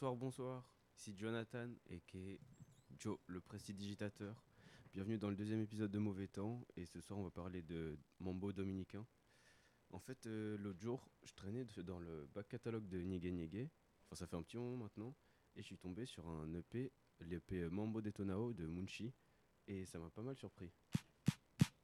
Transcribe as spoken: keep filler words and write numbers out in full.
Bonsoir, bonsoir. Ici Jonathan, et qui Joe, le prestidigitateur. Bienvenue dans le deuxième épisode de Mauvais Temps. Et ce soir, on va parler de Mambo dominicain. En fait, euh, l'autre jour, je traînais de- dans le back catalogue de Nigue Nigue. Enfin, ça fait un petit moment maintenant. Et je suis tombé sur un E P, l'E P Mambo Detonao de Munchi. Et ça m'a pas mal surpris.